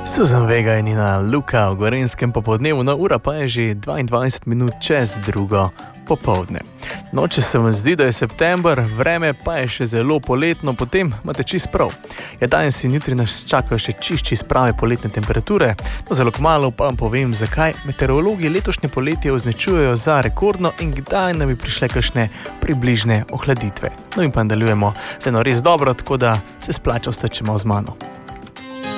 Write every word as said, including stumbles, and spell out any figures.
Susan Vega in Nina Luka v Gorenjskem popoldnevu, no ura pa je že dvaindvajset minut čez drugo popoldne. No, če se vam zdi, da je september, vreme pa je še zelo poletno, potem imate čist prav. Ja, danes in jutri nas čakajo še čist, čist prave poletne temperature, no zelo kmalu pa vam povem, zakaj meteorologi letošnje poletje označujejo za rekordno in kdaj nam bi prišle kakšne približne ohladitve. No in pa nadaljujemo z eno res dobro, tako da se splača ostati malo z mano.